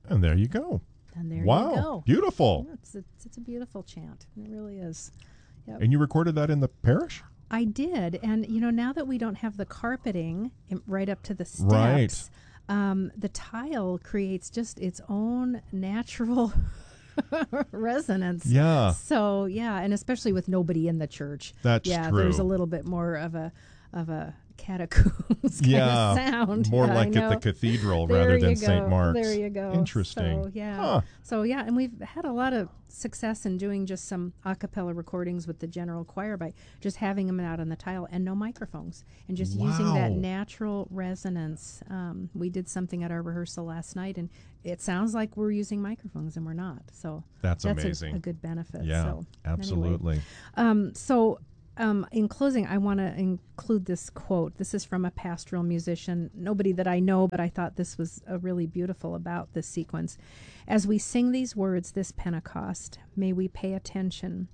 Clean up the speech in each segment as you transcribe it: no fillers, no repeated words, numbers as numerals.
And there you go. And there Wow. you go. Beautiful. Yeah, it's a beautiful chant. It really is. Yep. And you recorded that in the parish? I did. And, now that we don't have the carpeting right up to the steps, Right. The tile creates just its own natural resonance. Yeah. So, and especially with nobody in the church. That's true. There's a little bit more of a catacombs kind of sound. More like at the cathedral rather than St. Mark's. There you go. Interesting. So, and we've had a lot of success in doing just some a cappella recordings with the general choir by just having them out on the tile and no microphones and just using that natural resonance. We did something at our rehearsal last night, and it sounds like we're using microphones, and we're not. So that's amazing. A good benefit. Yeah, so, absolutely. Anyway. In closing, I want to include this quote. This is from a pastoral musician, nobody that I know, but I thought this was really beautiful about this sequence. As we sing these words this Pentecost, may we pay attention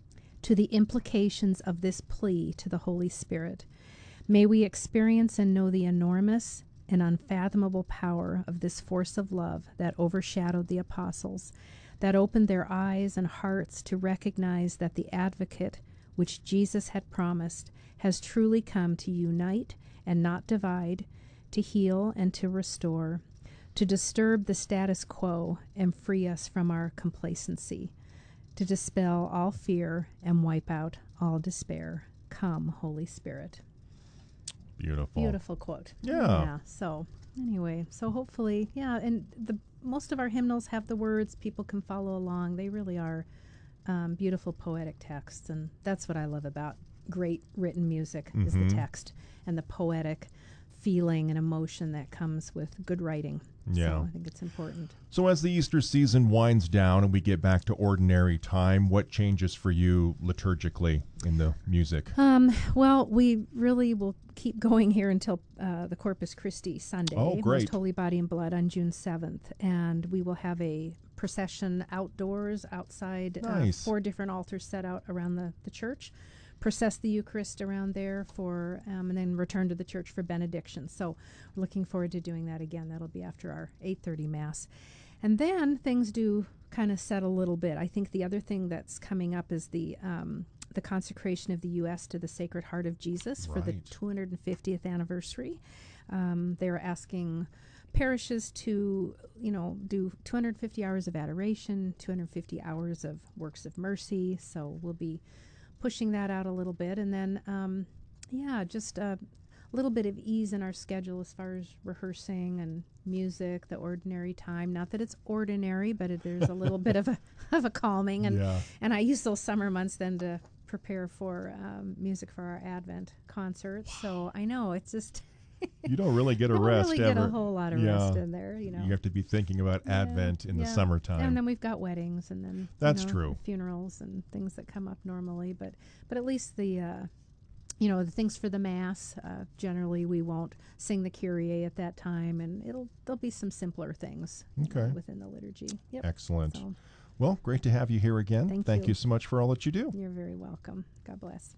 to the implications of this plea to the Holy Spirit. May we experience and know the enormous and unfathomable power of this force of love that overshadowed the apostles, that opened their eyes and hearts to recognize that the advocate which Jesus had promised, has truly come to unite and not divide, to heal and to restore, to disturb the status quo and free us from our complacency, to dispel all fear and wipe out all despair. Come, Holy Spirit. Beautiful. Beautiful quote. Yeah. So anyway, so hopefully, and most of our hymnals have the words. People can follow along. They really are beautiful poetic texts, and that's what I love about great written music is the text and the poetic feeling and emotion that comes with good writing. Yeah. So I think it's important. So as the Easter season winds down and we get back to ordinary time, what changes for you liturgically in the music? Well, we really will keep going here until the Corpus Christi Sunday, Oh, great. Most Holy Body and Blood on June 7th, and we will have a procession outdoors, outside, Nice. 4 different altars set out around the church, process the Eucharist around there for, and then return to the church for benediction. So we're looking forward to doing that again. That'll be after our 8:30 Mass. And then things do kind of set a little bit. I think the other thing that's coming up is the consecration of the U.S. to the Sacred Heart of Jesus for the Right. 250th anniversary. They're asking parishes to, do 250 hours of adoration, 250 hours of works of mercy. So we'll be pushing that out a little bit. And then, just a little bit of ease in our schedule as far as rehearsing and music, the ordinary time. Not that it's ordinary, but there's a little bit of a calming. And I use those summer months then to prepare for music for our Advent concert. So I know it's just... You don't really get a rest really ever. get a whole lot of rest in there, You have to be thinking about Advent in the summertime. And then we've got weddings, and then that's true. Funerals and things that come up normally. But at least the the things for the Mass. Generally, we won't sing the Kyrie at that time, and there'll be some simpler things within the liturgy. Yep. Excellent. So, well, great to have you here again. Thank you so much for all that you do. You're very welcome. God bless.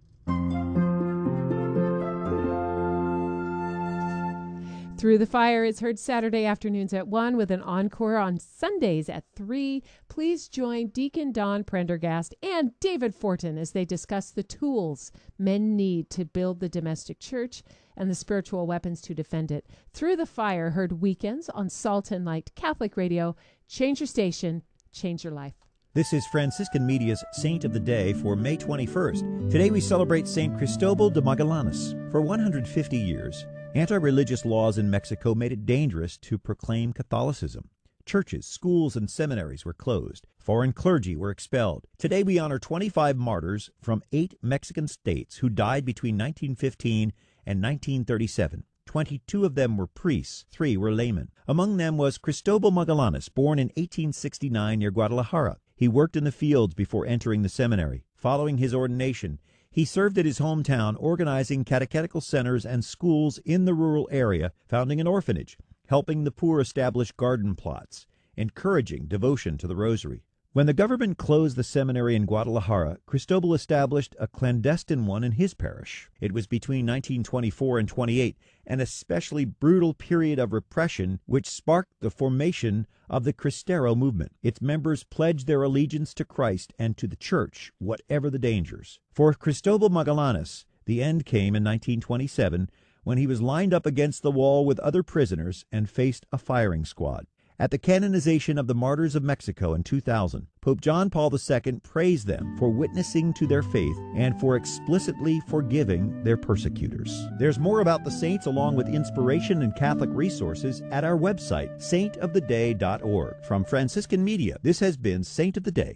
Through the Fire is heard Saturday afternoons at 1 with an encore on Sundays at 3. Please join Deacon Don Prendergast and David Fortin as they discuss the tools men need to build the domestic church and the spiritual weapons to defend it. Through the Fire heard weekends on Salt and Light Catholic Radio. Change your station, change your life. This is Franciscan Media's Saint of the Day for May 21st. Today we celebrate Saint Cristobal de Magallanes. For 150 years, anti-religious laws in Mexico made it dangerous to proclaim Catholicism. Churches, schools, and seminaries were closed. Foreign clergy were expelled. Today we honor 25 martyrs from 8 Mexican states who died between 1915 and 1937. 22 of them were priests, 3 were laymen. Among them was Cristobal Magallanes, born in 1869 near Guadalajara. He worked in the fields before entering the seminary. Following his ordination, he served at his hometown organizing catechetical centers and schools in the rural area, founding an orphanage, helping the poor establish garden plots, encouraging devotion to the rosary. When the government closed the seminary in Guadalajara, Cristobal established a clandestine one in his parish. It was between 1924 and 28, an especially brutal period of repression which sparked the formation of the Cristero movement. Its members pledged their allegiance to Christ and to the Church, whatever the dangers. For Cristobal Magallanes, the end came in 1927 when he was lined up against the wall with other prisoners and faced a firing squad. At the canonization of the martyrs of Mexico in 2000, Pope John Paul II praised them for witnessing to their faith and for explicitly forgiving their persecutors. There's more about the saints along with inspiration and Catholic resources at our website, saintoftheday.org. From Franciscan Media, this has been Saint of the Day.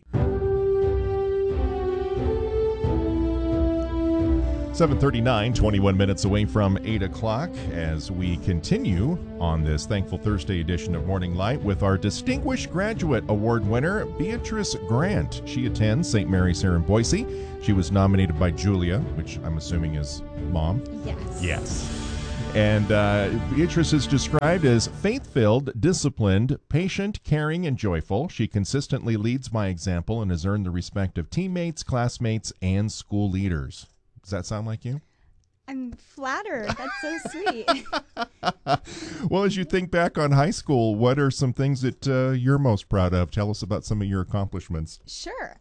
7:39, 21 minutes away from 8 o'clock as we continue on this Thankful Thursday edition of Morning Light with our Distinguished Graduate Award winner, Beatrice Grant. She attends St. Mary's here in Boise. She was nominated by Julia, which I'm assuming is mom. Yes. Yes. And Beatrice is described as faith-filled, disciplined, patient, caring, and joyful. She consistently leads by example and has earned the respect of teammates, classmates, and school leaders. Does that sound like you? I'm flattered. That's so sweet. Well, as you think back on high school, what are some things that you're most proud of? Tell us about some of your accomplishments. Sure.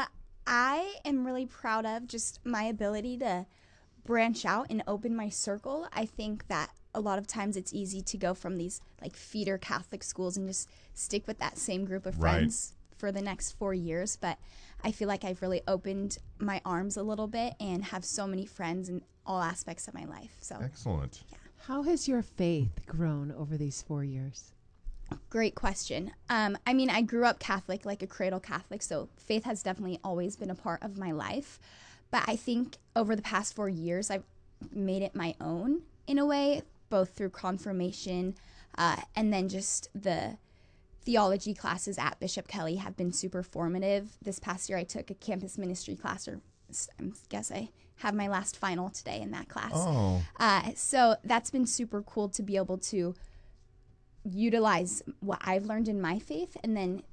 I am really proud of just my ability to branch out and open my circle. I think that a lot of times it's easy to go from these like feeder Catholic schools and just stick with that same group of friends for the next 4 years. But I feel like I've really opened my arms a little bit and have so many friends in all aspects of my life. So Excellent. Yeah. How has your faith grown over these 4 years? Great question. I mean, I grew up Catholic, like a cradle Catholic, so faith has definitely always been a part of my life. But I think over the past 4 years, I've made it my own in a way, both through confirmation and then just the theology classes at Bishop Kelly have been super formative. This past year, I took a campus ministry class, or I guess I have my last final today in that class. Oh. So that's been super cool to be able to utilize what I've learned in my faith and then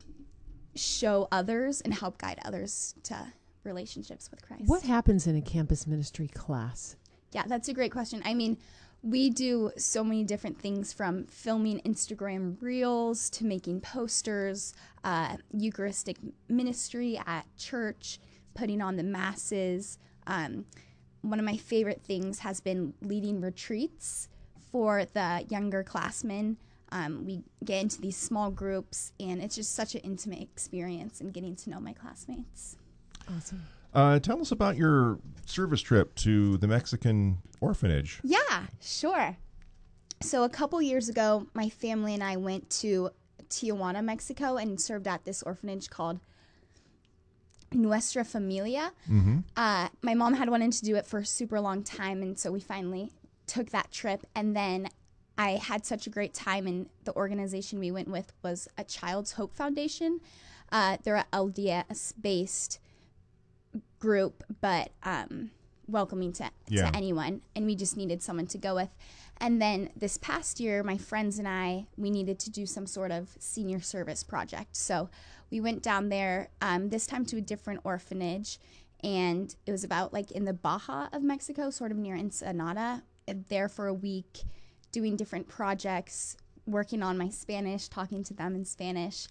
show others and help guide others to relationships with Christ. What happens in a campus ministry class? Yeah, that's a great question. I mean, we do so many different things from filming Instagram reels to making posters, Eucharistic ministry at church, putting on the masses. One of my favorite things has been leading retreats for the younger classmen. We get into these small groups, and it's just such an intimate experience and getting to know my classmates. Awesome. Tell us about your service trip to the Mexican orphanage. Yeah, sure. So a couple years ago, my family and I went to Tijuana, Mexico, and served at this orphanage called Nuestra Familia. Mm-hmm. My mom had wanted to do it for a super long time, and so we finally took that trip. And then I had such a great time, and the organization we went with was a Child's Hope Foundation. They're a LDS-based group, but welcoming to anyone, and we just needed someone to go with. And then this past year, my friends and I, we needed to do some sort of senior service project, so we went down there, this time to a different orphanage, and it was about like in the Baja of Mexico, sort of near Ensenada, there for a week, doing different projects, working on my Spanish, talking to them in Spanish,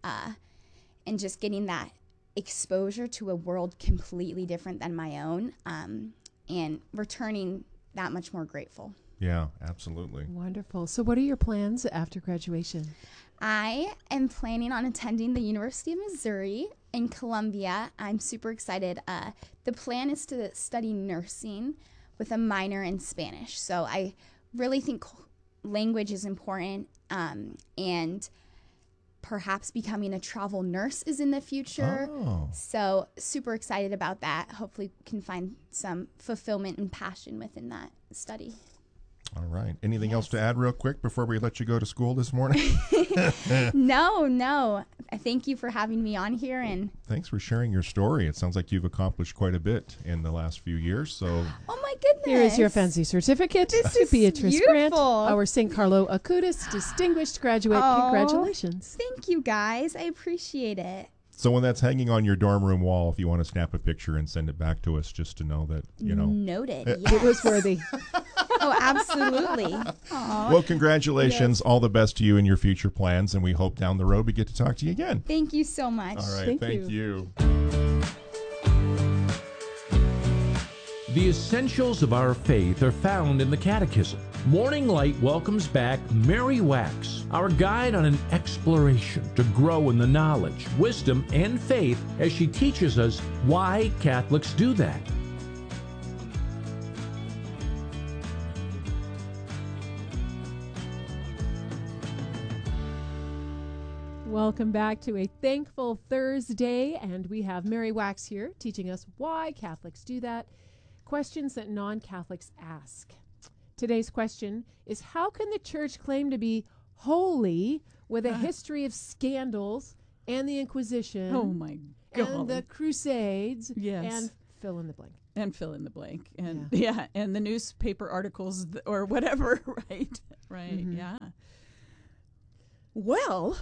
and just getting that exposure to a world completely different than my own, and returning that much more grateful. Yeah, absolutely. Wonderful. So what are your plans after graduation? I am planning on attending the University of Missouri in Columbia. I'm super excited. The plan is to study nursing with a minor in Spanish. So I really think language is important, and perhaps becoming a travel nurse is in the future. Oh. So super excited about that. Hopefully can find some fulfillment and passion within that study. All right. Anything else to add real quick before we let you go to school this morning? No. Thank you for having me on here. And Thanks for sharing your story. It sounds like you've accomplished quite a bit in the last few years. So oh my goodness. Here is your fancy certificate This to is Beatrice Grant, beautiful. our St. Carlo Acutis Distinguished Graduate. Oh. Congratulations. Thank you guys. I appreciate it. So when that's hanging on your dorm room wall, if you want to snap a picture and send it back to us, just to know that, Noted. It Yes. was worthy. Oh, absolutely. Aw. Well, congratulations. All the best to you in your future plans, and we hope down the road we get to talk to you again. Thank you so much. All right. Thank you. The essentials of our faith are found in the Catechism. Morning Light welcomes back Mary Wax, our guide on an exploration to grow in the knowledge, wisdom, and faith as she teaches us why Catholics do that. Welcome back to a Thankful Thursday, and we have Mary Wax here teaching us why Catholics do that. Questions that non-Catholics ask. Today's question is, how can the Church claim to be holy with a history of scandals and the Inquisition Oh my God. and the Crusades Yes. and fill in the blank? And fill in the blank. And and the newspaper articles or whatever, right? Right. Mm-hmm. Yeah. Well,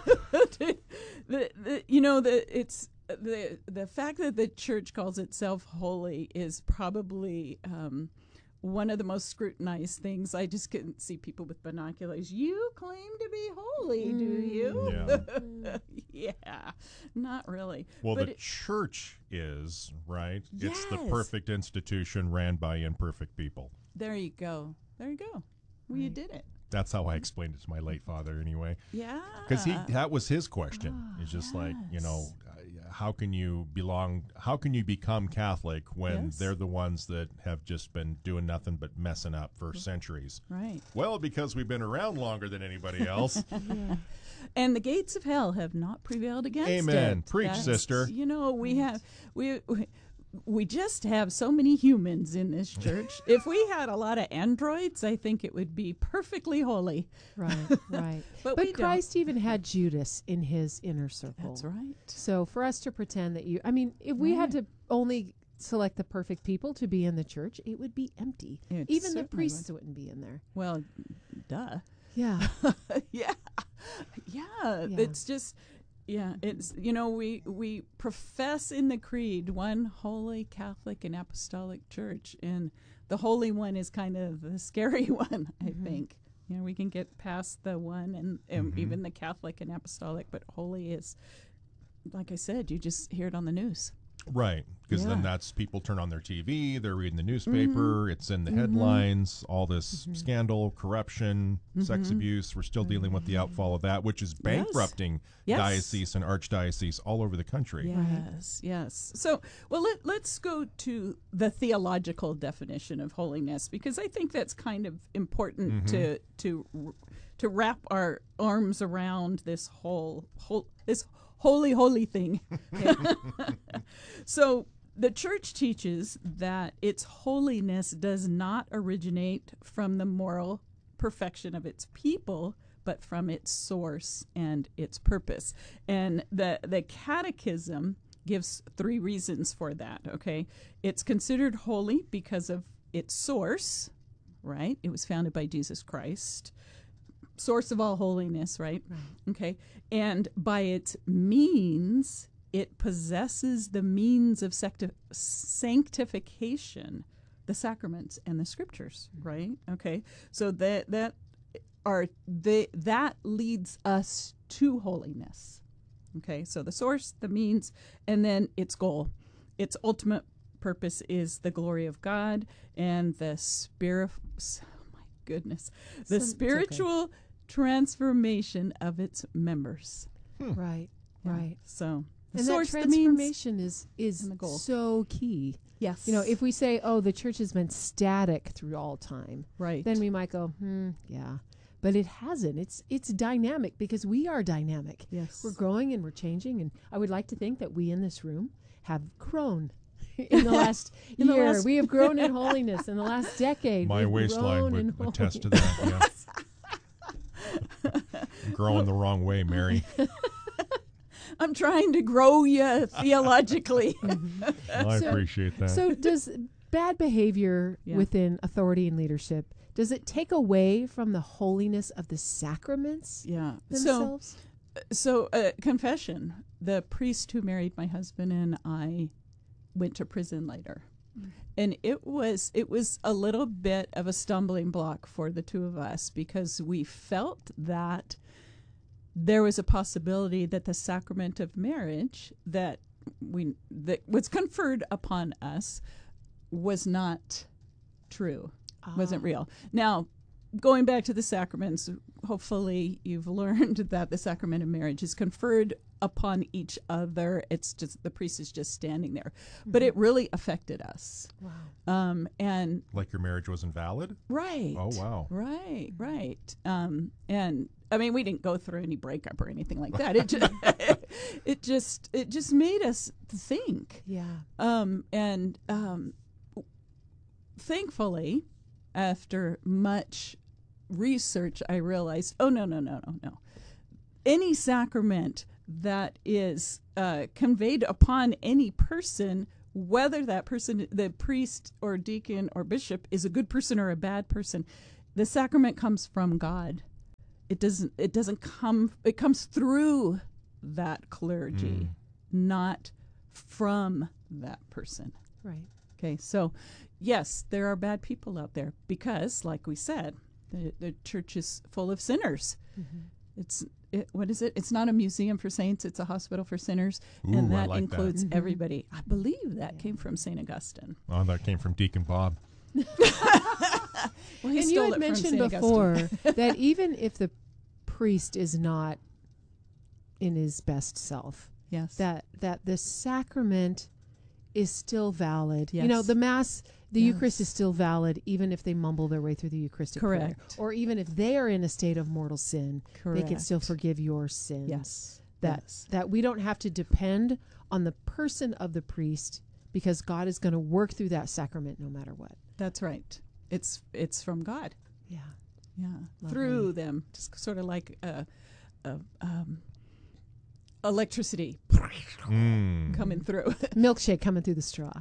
the fact that the Church calls itself holy is probably one of the most scrutinized things. I just couldn't see people with binoculars. You claim to be holy, do you? Yeah, not really. Well, But the church is, right? It's the Yes. perfect institution ran by imperfect people. There you go. There you go. Well, you did it. That's how I explained it to my late father anyway. Yeah. Because that was his question. It's just like, how can you become Catholic when Yes. they're the ones that have just been doing nothing but messing up for centuries? Right. Well, because we've been around longer than anybody else. And the gates of hell have not prevailed against it. Amen. Preach, sister. You know, we just have so many humans in this church. If we had a lot of androids, I think it would be perfectly holy. Right, right. But but we don't. Christ even had Judas in his inner circle. That's right. So for us to pretend that if we had to only select the perfect people to be in the church, it would be empty. It Even the certainly priests wouldn't be in there. Well, duh. Yeah. Yeah. It's just, it's, we profess in the creed one holy Catholic and Apostolic Church, and the holy one is kind of the scary one, I think. We can get past the one and even the Catholic and Apostolic, but holy is, like I said, you just hear it on the news. Right. Because then that's people turn on their TV, they're reading the newspaper, it's in the headlines, all this scandal, corruption, sex abuse. We're still dealing with the outfall of that, which is bankrupting dioceses and archdioceses all over the country. Yes. So, well, let's go to the theological definition of holiness, because I think that's kind of important to wrap our arms around this this holy thing. So the Church teaches that its holiness does not originate from the moral perfection of its people, but from its source and its purpose. And the Catechism gives 3 reasons for that, okay? It's considered holy because of its source, right? It was founded by Jesus Christ, source of all holiness, right? Okay. And by its means, it possesses the means of sanctification, the sacraments and the scriptures, right? Okay. So that leads us to holiness. Okay. So the source, the means, and then its goal. Its ultimate purpose is the glory of God and the spiritual transformation of its members. Right. So the And source, that the means, transformation is and the goal. so key. Yes. If we say, the church has been static through all time, right. then we might go, yeah. But it hasn't. It's dynamic because we are dynamic. Yes. We're growing and we're changing. And I would like to think that we in this room have grown in the last year. We have grown in holiness in the last decade. My We've waistline grown would in attest to that. Yes. Growing the wrong way, Mary. I'm trying to grow you theologically. I appreciate that. So does bad behavior Yeah. within authority and leadership, does it take away from the holiness of the sacraments Yeah. themselves? Confession. The priest who married my husband and I went to prison later. And it was a little bit of a stumbling block for the two of us, because we felt that there was a possibility that the sacrament of marriage that was conferred upon us was not true, wasn't real. Now, going back to the sacraments, hopefully you've learned that the sacrament of marriage is conferred upon each other. It's just the priest is just standing there, but it really affected us. Wow. And Like your marriage was invalid? right. Oh, wow. Right. And I mean, we didn't go through any breakup or anything like that. It just made us think. Yeah. Thankfully, after much research, I realized, no. Any sacrament that is conveyed upon any person, whether that person, the priest or deacon or bishop, is a good person or a bad person, the sacrament comes from God. It doesn't come, it comes through that clergy, not from that person. Right. Okay, so yes, there are bad people out there because, like we said, the church is full of sinners. What is it? It's not a museum for saints, it's a hospital for sinners. Ooh, and I that like includes everybody. I believe that came from St. Augustine. Oh, that came from Deacon Bob. Well, he And you stole had it from mentioned St. before Augustine. that even if the priest is not in his best self, Yes. that the sacrament is still valid. You know, Yes. the Mass, the Eucharist is Yes. still valid even if they mumble their way through the Eucharistic prayer. Correct. Or even if they are in a state of mortal sin, they can still Correct. forgive your sins. Yes. That we don't have to depend on the person of the priest, because God is going to work through that sacrament no matter what. That's right. It's from God. Yeah. Yeah. Lovely. Through them. Just sort of like electricity coming through. Milkshake coming through the straw.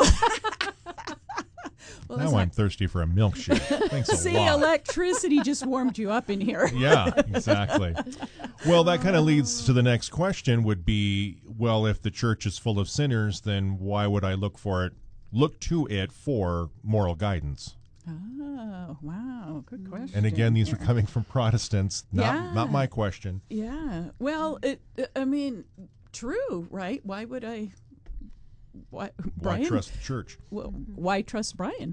Well, Now I'm thirsty for a milkshake. Thanks a see, lot. electricity just warmed you up in here. Yeah, exactly. Well, that kind of leads to the next question would be, well, if the church is full of sinners, then why would I look to it for moral guidance? Oh, wow. Good question. And again, these are there. coming from Protestants, Yeah. not my question. Yeah. Well, I mean, true, right? Why would I? Why, Brian? Why trust the church? Well, why trust Brian?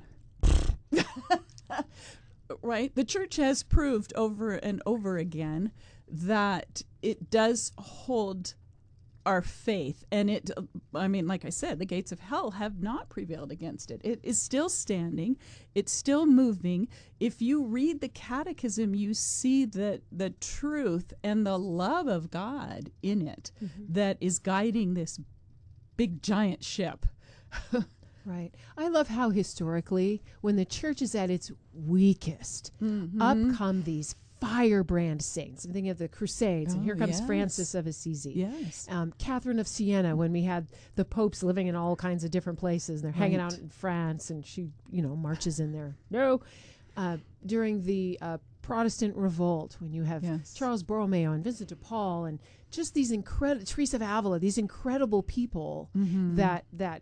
Right? The church has proved over and over again that it does hold our faith. And I mean, like I said, the gates of hell have not prevailed against it. It is still standing. It's still moving. If you read the catechism, you see the truth and the love of God in it that is guiding this big giant ship. Right. I love how historically, when the church is at its weakest, up come these firebrand saints. I'm thinking of the Crusades, and here comes yes. Francis of Assisi. Yes. Catherine of Siena, when we had the popes living in all kinds of different places, and they're hanging Right. out in France, and she, marches in there. No. During the Protestant Revolt, when you have Yes. Charles Borromeo and Vincent de Paul, and just these incredible, Teresa of Avila, these incredible people that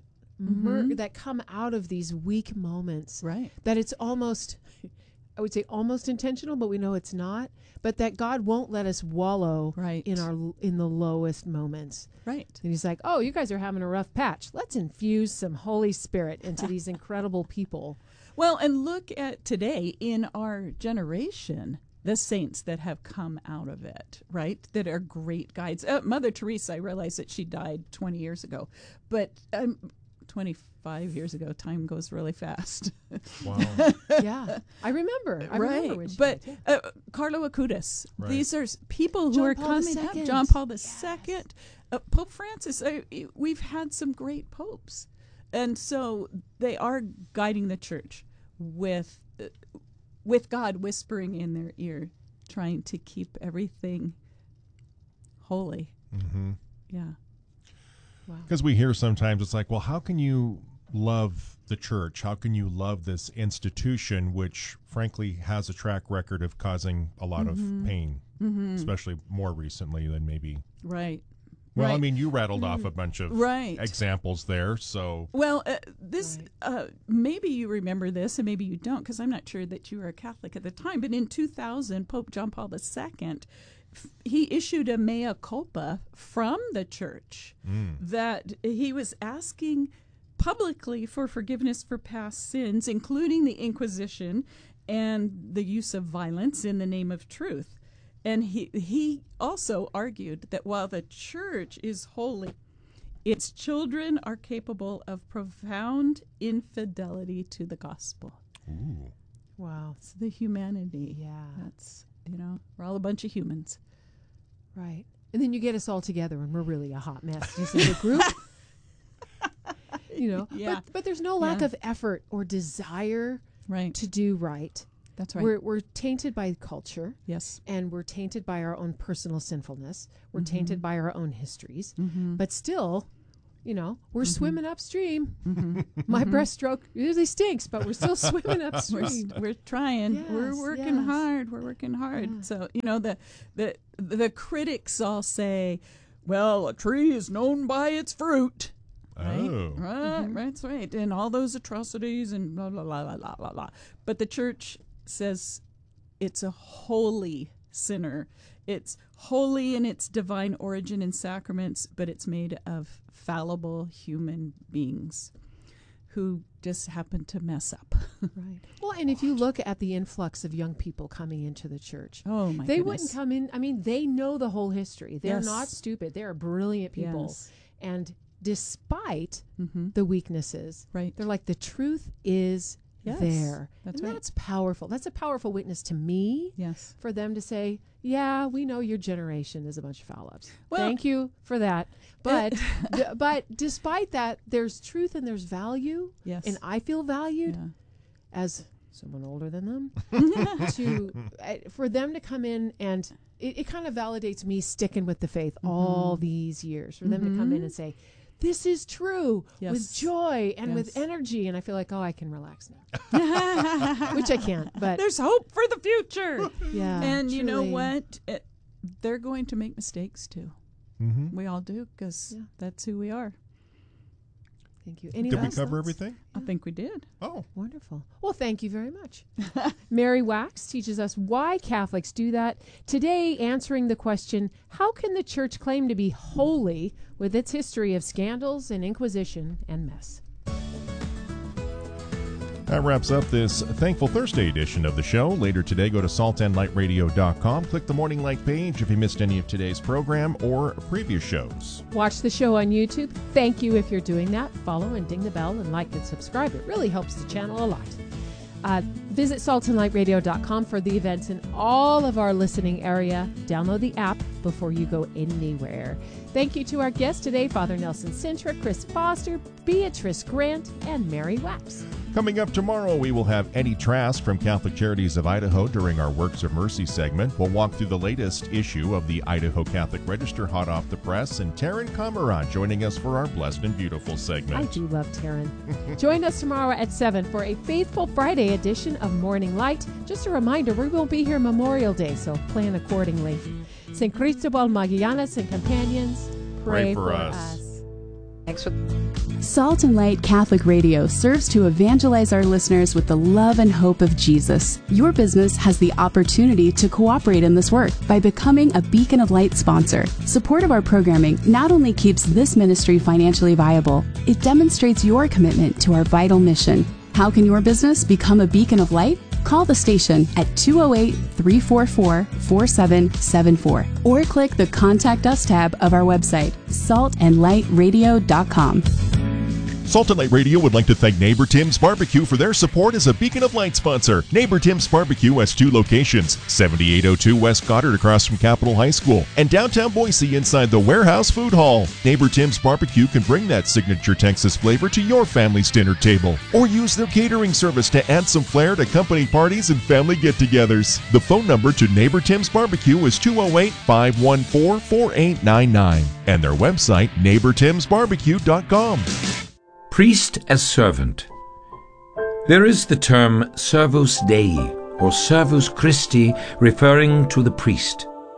come out of these weak moments. Right. That it's almost, I would say almost intentional, but we know it's not. But that God won't let us wallow Right. in the lowest moments. Right. And he's like, oh, you guys are having a rough patch. Let's infuse some Holy Spirit into these incredible people. Well, and look at today in our generation, the saints that have come out of it, right? That are great guides. Mother Teresa, I realize that she died 20 years ago, but 25 years ago, time goes really fast. Wow. Yeah, I remember. I right. remember when she But died, Carlo Acutis, Right. these are people who John are Paul coming II. up. John Paul II, Pope Francis. We've had some great popes. And so they are guiding the church with God whispering in their ear, trying to keep everything holy. Mm-hmm. Yeah. Because we hear sometimes it's like, well, how can you love the church? How can you love this institution, which frankly has a track record of causing a lot of pain especially more recently than maybe. Right. Well, right. I mean, you rattled off a bunch of examples there, so. Well, maybe you remember this, and maybe you don't, because I'm not sure that you were a Catholic at the time. But in 2000, Pope John Paul II, he issued a mea culpa from the church that he was asking publicly for forgiveness for past sins, including the Inquisition and the use of violence in the name of truth. And he also argued that while the church is holy, its children are capable of profound infidelity to the gospel. Ooh. Wow. It's the humanity. Yeah. That's, we're all a bunch of humans. Right. And then you get us all together and we're really a hot mess just as a group. Yeah. But there's no lack of effort or desire to do right. That's right. We're tainted by culture. Yes. And we're tainted by our own personal sinfulness. We're tainted by our own histories. But still, we're swimming upstream. My breaststroke usually stinks, but we're still swimming upstream. We're trying. Yes, we're working hard. We're working hard. Yeah. So, the critics all say, well, a tree is known by its fruit. Right? Oh. Right, that's right. And all those atrocities and blah, blah, blah, blah, blah, blah, blah. But the church says it's a holy sinner. It's holy in its divine origin and sacraments, but it's made of fallible human beings who just happen to mess up. Right. Well, and if you look at the influx of young people coming into the church, they wouldn't come in. I mean, they know the whole history. They're not stupid. They're brilliant people. Yes. And despite the weaknesses, they're like, the truth is there. That's and right. That's powerful. That's a powerful witness to me. Yes. For them to say, yeah, we know your generation is a bunch of foul-ups. Well, thank you for that. But but despite that, there's truth and there's value. Yes. And I feel valued as someone older than them for them to come in, and it kind of validates me sticking with the faith all these years. For them to come in and say, this is true, with joy and with energy. And I feel like, I can relax now. Which I can't, but there's hope for the future. Yeah. And truly. you know what? They're going to make mistakes too. We all do, because that's who we are. Thank you. Did we cover everything? I think we did. Oh. Wonderful. Well, thank you very much. Mary Wax teaches us why Catholics do that. Today, answering the question, how can the church claim to be holy with its history of scandals and inquisition and mess? That wraps up this Thankful Thursday edition of the show. Later today, go to saltandlightradio.com. Click the Morning Light page if you missed any of today's program or previous shows. Watch the show on YouTube. Thank you if you're doing that. Follow and ding the bell and like and subscribe. It really helps the channel a lot. Visit saltandlightradio.com for the events in all of our listening area. Download the app before you go anywhere. Thank you to our guests today, Father Nelson Sintra, Chris Foster, Beatrice Grant, and Mary Wax. Coming up tomorrow, we will have Eddie Trask from Catholic Charities of Idaho during our Works of Mercy segment. We'll walk through the latest issue of the Idaho Catholic Register, hot off the press, and Taryn Kamaran joining us for our Blessed and Beautiful segment. I do love Taryn. Join us tomorrow at 7 for a Faithful Friday edition of Morning Light. Just a reminder, we won't be here Memorial Day, so plan accordingly. St. Cristobal Magianas and companions, pray for us. Salt and Light Catholic Radio serves to evangelize our listeners with the love and hope of Jesus. Your business has the opportunity to cooperate in this work by becoming a Beacon of Light sponsor. Support of our programming not only keeps this ministry financially viable, it demonstrates your commitment to our vital mission. How can your business become a beacon of light? Call the station at 208-344-4774 or click the Contact Us tab of our website, saltandlightradio.com. Salt and Light Radio would like to thank Neighbor Tim's Barbecue for their support as a Beacon of Light sponsor. Neighbor Tim's Barbecue has 2 locations, 7802 West Goddard across from Capitol High School, and downtown Boise inside the Warehouse Food Hall. Neighbor Tim's Barbecue can bring that signature Texas flavor to your family's dinner table, or use their catering service to add some flair to company parties and family get-togethers. The phone number to Neighbor Tim's Barbecue is 208-514-4899, and their website, neighbortimsbarbecue.com. Priest as servant. There is the term Servus Dei or Servus Christi referring to the priest.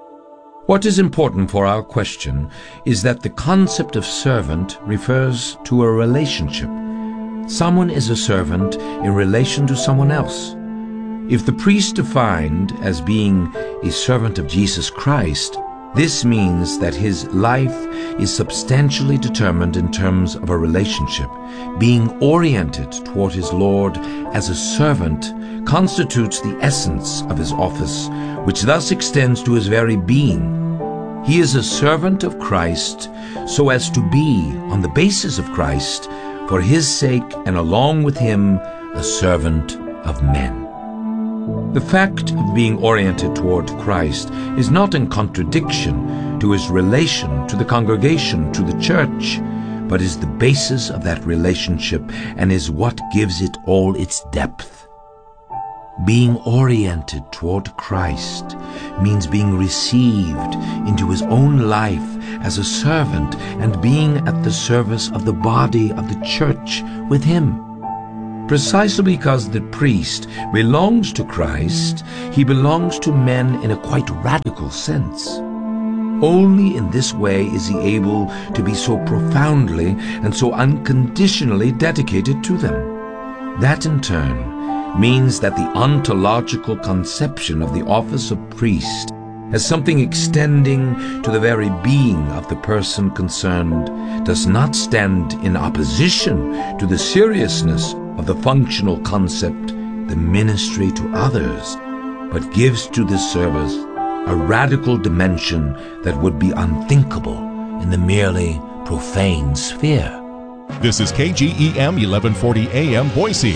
What is important for our question is that the concept of servant refers to a relationship. Someone is a servant in relation to someone else. If the priest defined as being a servant of Jesus Christ, this means that his life is substantially determined in terms of a relationship. Being oriented toward his Lord as a servant constitutes the essence of his office, which thus extends to his very being. He is a servant of Christ so as to be, on the basis of Christ, for his sake and along with him, a servant of men. The fact of being oriented toward Christ is not in contradiction to his relation to the congregation, to the church, but is the basis of that relationship and is what gives it all its depth. Being oriented toward Christ means being received into his own life as a servant and being at the service of the body of the church with him. Precisely because the priest belongs to Christ, he belongs to men in a quite radical sense. Only in this way is he able to be so profoundly and so unconditionally dedicated to them. That in turn means that the ontological conception of the office of priest as something extending to the very being of the person concerned does not stand in opposition to the seriousness of the functional concept, the ministry to others, but gives to this service a radical dimension that would be unthinkable in the merely profane sphere. This is KGEM 1140 AM Boise,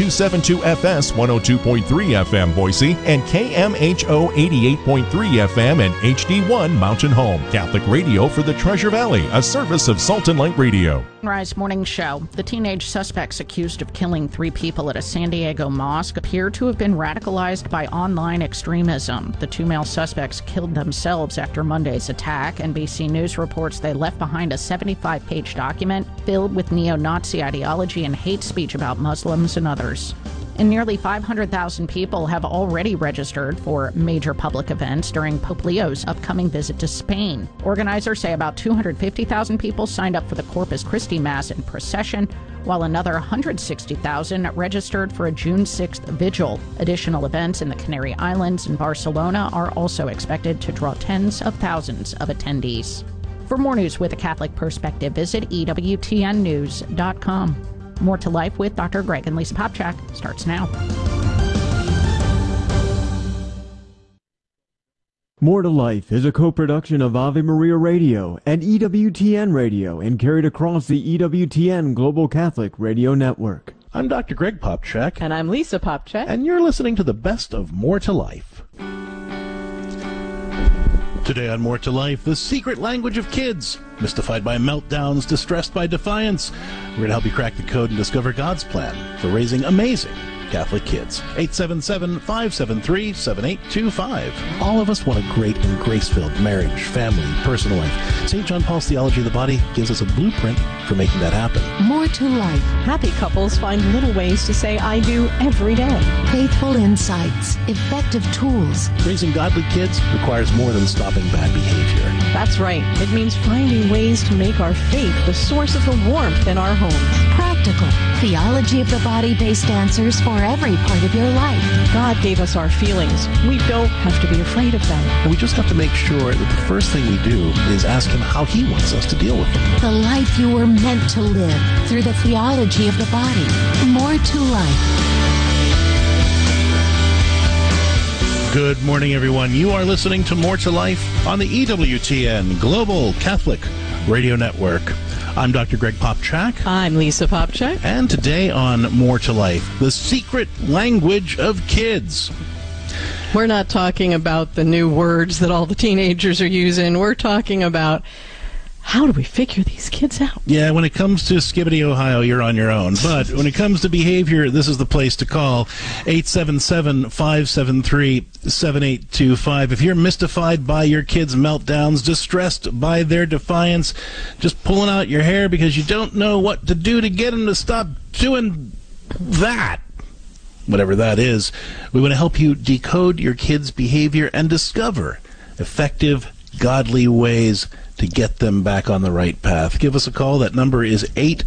K272FS 102.3 FM Boise, and KMHO 88.3 FM and HD1 Mountain Home. Catholic radio for the Treasure Valley, a service of Salt and Light Radio. Sunrise Morning Show. The teenage suspects accused of killing 3 people at a San Diego mosque appear to have been radicalized by online extremism. The 2 male suspects killed themselves after Monday's attack. NBC News reports they left behind a 75-page document filled with neo-Nazi ideology and hate speech about Muslims and others. And nearly 500,000 people have already registered for major public events during Pope Leo's upcoming visit to Spain. Organizers say about 250,000 people signed up for the Corpus Christi Mass and procession, while another 160,000 registered for a June 6th vigil. Additional events in the Canary Islands and Barcelona are also expected to draw tens of thousands of attendees. For more news with a Catholic perspective, visit EWTNnews.com. More to Life with Dr. Greg and Lisa Popchak starts now. More to Life is a co-production of Ave Maria Radio and EWTN Radio and carried across the EWTN Global Catholic Radio Network. I'm Dr. Greg Popchak. And I'm Lisa Popchak. And you're listening to the best of More to Life. Today on More to Life, the secret language of kids. Mystified by meltdowns, distressed by defiance. We're going to help you crack the code and discover God's plan for raising amazing Catholic kids. 877-573-7825. All of us want a great and grace-filled marriage, family, personal life. St. John Paul's Theology of the Body gives us a blueprint for making that happen. More to Life. Happy couples find little ways to say I do every day. Faithful insights. Effective tools. Raising godly kids requires more than stopping bad behavior. That's right. It means finding ways to make our faith the source of the warmth in our homes. Practical. Theology of the Body based answers for every part of your life. God gave us our feelings. We don't have to be afraid of them. And we just have to make sure that the first thing we do is ask Him how He wants us to deal with them. The life you were meant to live through the theology of the body. More to Life. Good morning, everyone. You are listening to More to Life on the EWTN Global Catholic Radio Network. I'm Dr. Greg Popchak. I'm Lisa Popchak. And today on More to Life, the secret language of kids. We're not talking about the new words that all the teenagers are using. We're talking about how do we figure these kids out? Yeah, when it comes to Skibbity, Ohio, you're on your own. But when it comes to behavior, this is the place to call. 877-573-7825. If you're mystified by your kids' meltdowns, distressed by their defiance, just pulling out your hair because you don't know what to do to get them to stop doing that, whatever that is, we want to help you decode your kids' behavior and discover effective godly ways to get them back on the right path. Give us a call. That number is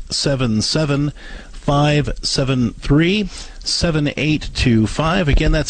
877-573-7825. Again, that's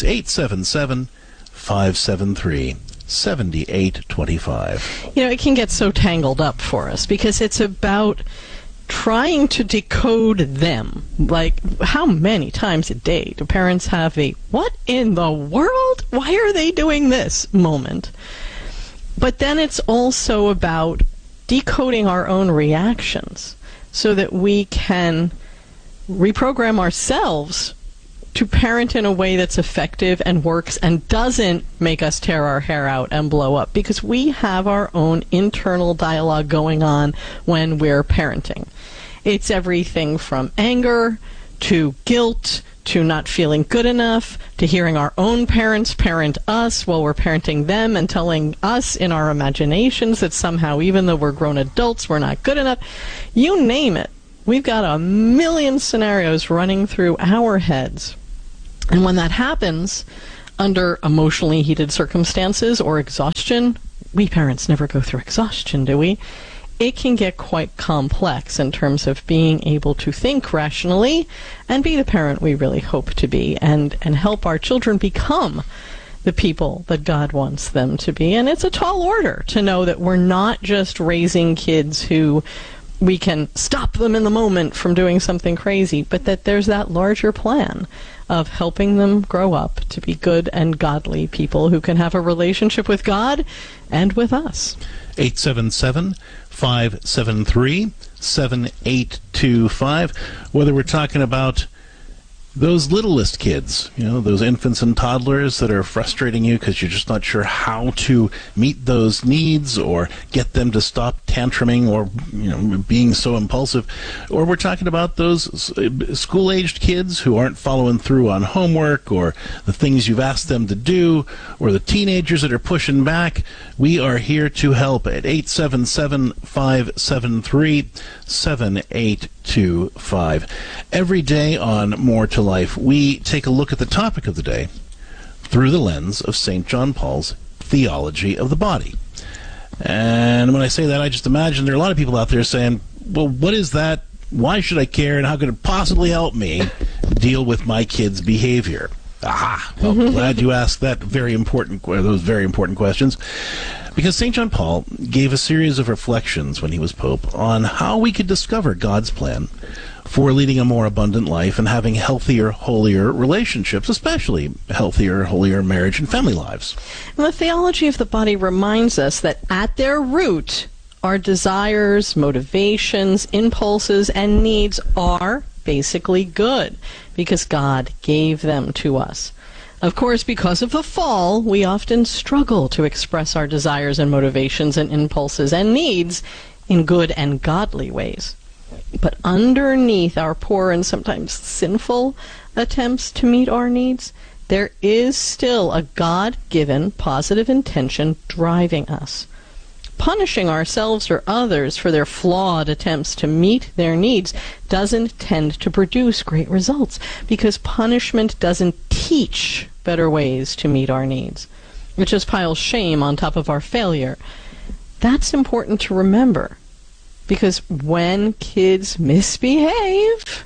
877-573-7825. You know, it can get so tangled up for us because it's about trying to decode them. Like, how many times a day do parents have a, what in the world? Why are they doing this moment? But then it's also about decoding our own reactions so that we can reprogram ourselves to parent in a way that's effective and works and doesn't make us tear our hair out and blow up, because we have our own internal dialogue going on when we're parenting. It's everything from anger to guilt to not feeling good enough, to hearing our own parents parent us while we're parenting them and telling us in our imaginations that somehow, even though we're grown adults, we're not good enough. You name it. We've got a million scenarios running through our heads. And when that happens, under emotionally heated circumstances or exhaustion, we parents never go through exhaustion, do we? It can get quite complex in terms of being able to think rationally and be the parent we really hope to be, and help our children become the people that God wants them to be. And it's a tall order to know that we're not just raising kids who we can stop them in the moment from doing something crazy, but that there's that larger plan of helping them grow up to be good and godly people who can have a relationship with God and with us. 877-573-7825. Whether we're talking about those littlest kids, you know, those infants and toddlers that are frustrating you because you're just not sure how to meet those needs or get them to stop tantruming or, you know, being so impulsive. Or we're talking about those school-aged kids who aren't following through on homework or the things you've asked them to do, or the teenagers that are pushing back. We are here to help at 877-573-7825. Every day on More to Life, we take a look at the topic of the day through the lens of St. John Paul's theology of the body. And when I say that, I just imagine there are a lot of people out there saying, well, what is that? Why should I care? And how could it possibly help me deal with my kids' behavior? Aha! Well, glad you asked those very important questions. Because St. John Paul gave a series of reflections when he was Pope on how we could discover God's plan for leading a more abundant life and having healthier, holier relationships, especially healthier, holier marriage and family lives. And the theology of the body reminds us that at their root, our desires, motivations, impulses, and needs are basically good because God gave them to us. Of course, because of the fall, we often struggle to express our desires and motivations and impulses and needs in good and godly ways. But underneath our poor and sometimes sinful attempts to meet our needs, there is still a God-given positive intention driving us. Punishing ourselves or others for their flawed attempts to meet their needs doesn't tend to produce great results, because punishment doesn't teach better ways to meet our needs. It just piles shame on top of our failure. That's important to remember, because when kids misbehave,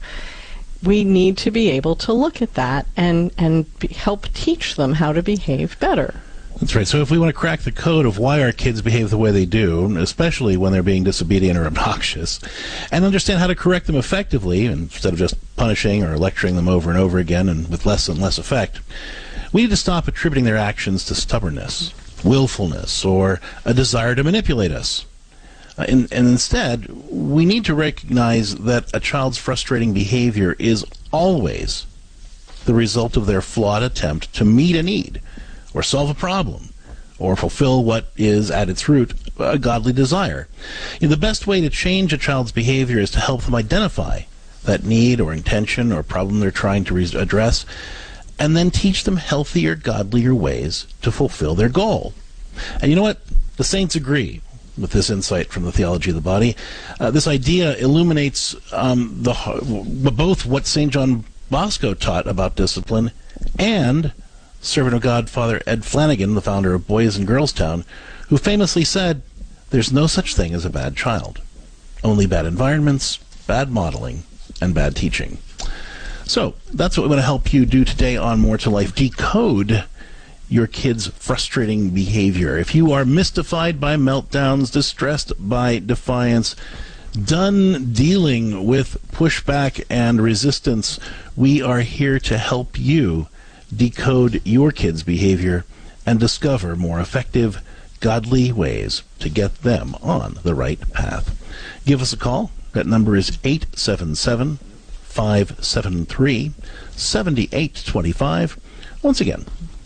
we need to be able to look at that and help teach them how to behave better. That's right. So if we want to crack the code of why our kids behave the way they do, especially when they're being disobedient or obnoxious, and understand how to correct them effectively instead of just punishing or lecturing them over and over again and with less and less effect, we need to stop attributing their actions to stubbornness, willfulness, or a desire to manipulate us. And instead, we need to recognize that a child's frustrating behavior is always the result of their flawed attempt to meet a need, or solve a problem, or fulfill what is at its root a godly desire. The best way to change a child's behavior is to help them identify that need or intention or problem they're trying to address, and then teach them healthier, godlier ways to fulfill their goal. And you know what? The saints agree with this insight from the theology of the body. This idea illuminates both what St. John Bosco taught about discipline and servant of God, Father Ed Flanagan, the founder of Boys and Girls Town, who famously said, "There's no such thing as a bad child. Only bad environments, bad modeling, and bad teaching." So that's what we want to help you do today on More to Life. Decode your kids' frustrating behavior. If you are mystified by meltdowns, distressed by defiance, done dealing with pushback and resistance, we are here to help you decode your kids' behavior and discover more effective, godly ways to get them on the right path. Give us a call. That number is 877-573-7825. Once again,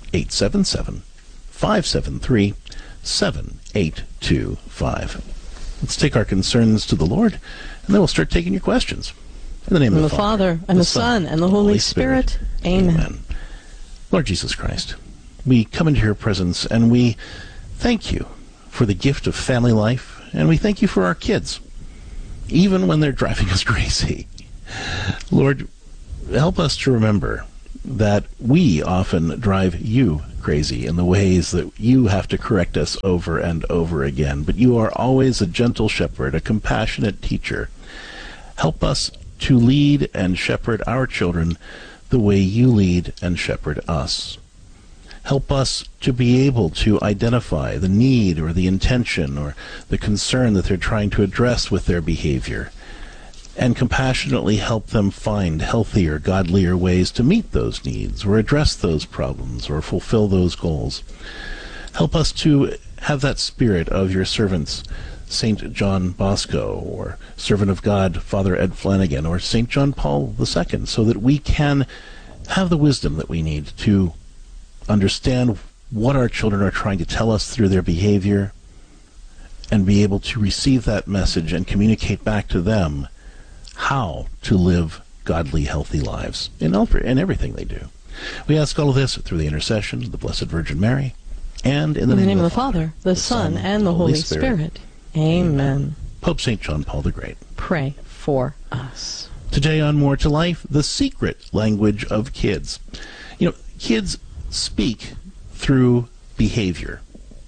877-573-7825. Let's take our concerns to the Lord, and then we'll start taking your questions. In the name of the Father, and the Son, and the Holy Spirit. Amen. Lord Jesus Christ, we come into your presence, and we thank you for the gift of family life, and we thank you for our kids, even when they're driving us crazy. Lord, help us to remember that we often drive you crazy in the ways that you have to correct us over and over again. But you are always a gentle shepherd, a compassionate teacher. Help us to lead and shepherd our children the way you lead and shepherd us. Help us to be able to identify the need or the intention or the concern that they're trying to address with their behavior, and compassionately help them find healthier, godlier ways to meet those needs or address those problems or fulfill those goals. Help us to have that spirit of your servants, St. John Bosco, or servant of God, Father Ed Flanagan, or St. John Paul II, so that we can have the wisdom that we need to understand what our children are trying to tell us through their behavior and be able to receive that message and communicate back to them how to live godly, healthy lives in everything they do. We ask all of this through the intercession of the Blessed Virgin Mary, and in the name of the Father, the Son, and the Holy Spirit. Amen. Pope St. John Paul the Great, pray for us. Today on More to Life, the secret language of kids. You know, kids speak through behavior.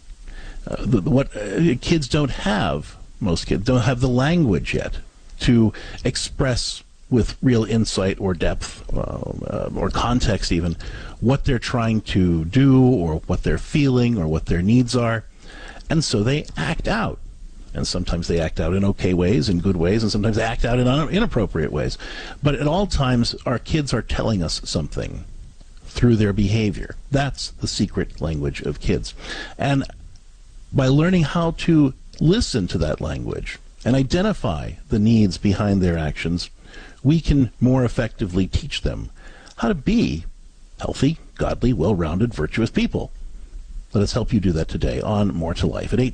Kids don't have, most kids don't have the language yet to express with real insight or depth or context even what they're trying to do or what they're feeling or what their needs are. And so they act out. And sometimes they act out in okay ways, in good ways, and sometimes they act out in inappropriate ways. But at all times, our kids are telling us something through their behavior. That's the secret language of kids. And by learning how to listen to that language and identify the needs behind their actions, we can more effectively teach them how to be healthy, godly, well-rounded, virtuous people. Let us help you do that today on More to Life at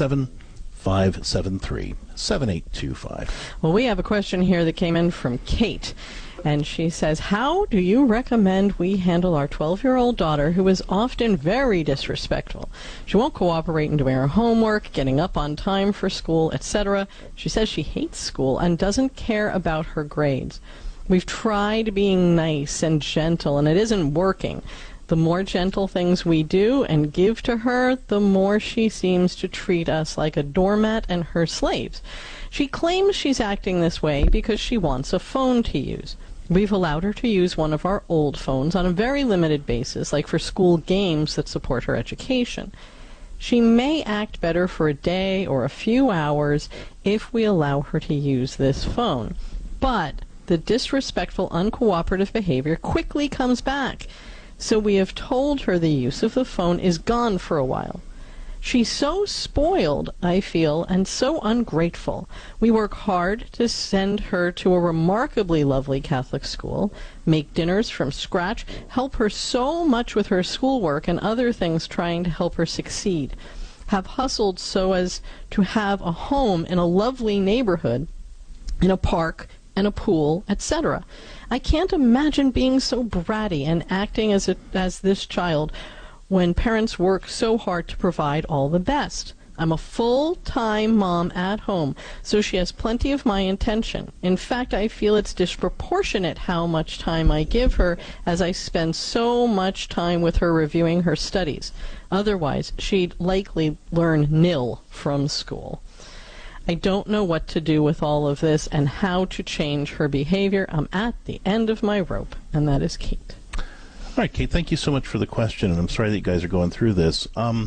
877-573-7825. Well, we have a question here that came in from Kate. And she says, how do you recommend we handle our 12-year-old daughter who is often very disrespectful? She won't cooperate in doing her homework, getting up on time for school, etc. She says she hates school and doesn't care about her grades. We've tried being nice and gentle, and it isn't working. The more gentle things we do and give to her, the more she seems to treat us like a doormat and her slaves. She claims she's acting this way because she wants a phone to use. We've allowed her to use one of our old phones on a very limited basis, like for school games that support her education. She may act better for a day or a few hours if we allow her to use this phone. But the disrespectful, uncooperative behavior quickly comes back. So we have told her the use of the phone is gone for a while. She's so spoiled, I feel, and so ungrateful. We work hard to send her to a remarkably lovely Catholic school, make dinners from scratch, help her so much with her schoolwork and other things trying to help her succeed, have hustled so as to have a home in a lovely neighborhood, in a park and a pool, etc. I can't imagine being so bratty and acting as this child when parents work so hard to provide all the best. I'm a full-time mom at home, so she has plenty of my attention. In fact, I feel it's disproportionate how much time I give her, as I spend so much time with her reviewing her studies. Otherwise, she'd likely learn nil from school. I don't know what to do with all of this and how to change her behavior. I'm at the end of my rope, and that is Kate. All right, Kate, thank you so much for the question, and I'm sorry that you guys are going through this.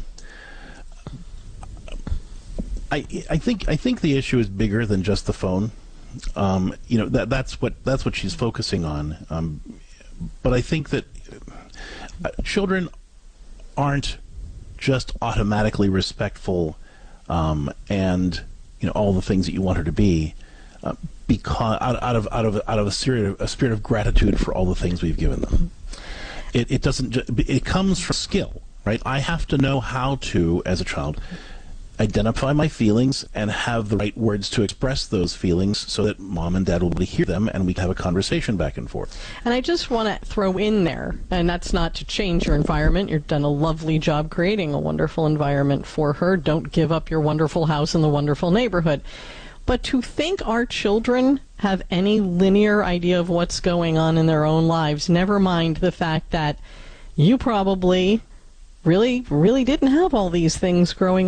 I think the issue is bigger than just the phone. That's what she's focusing on. But I think that children aren't just automatically respectful and all the things that you want her to be because out of a spirit of gratitude for all the things we've given them. It doesn't. It comes from skill, right? I have to know how to, as a child, identify my feelings and have the right words to express those feelings so that mom and dad will be able to hear them and we can have a conversation back and forth. And I just want to throw in there, and that's not to change your environment. You've done a lovely job creating a wonderful environment for her. Don't give up your wonderful house and the wonderful neighborhood. But to think our children have any linear idea of what's going on in their own lives, never mind the fact that you probably really didn't have all these things growing